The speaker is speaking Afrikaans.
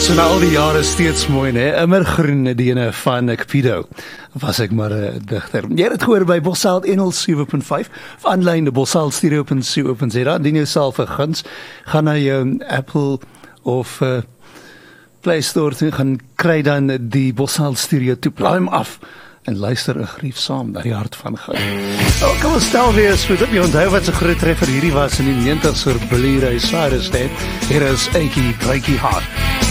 So na al die jare steeds mooi, né? Immergroen diene van Cupido. Was ek maar 'n digter. Jy het gehoor by Bossaal 107.5 of aanlyn die Bossaal Studio.co.za. Indien jy self 'n guns, gaan na jou Apple of Play Store toe, gaan kry dan die Bossaal Studio toe, plaai hom af en luister 'n grief saam na die hart van God. Nou, kom ons stel weer eens goed op. Jy onthou wat so groot treffer hierdie was in die 90's vir Billy Ray Cyrus, hè? Hier is Achy Breaky Heart.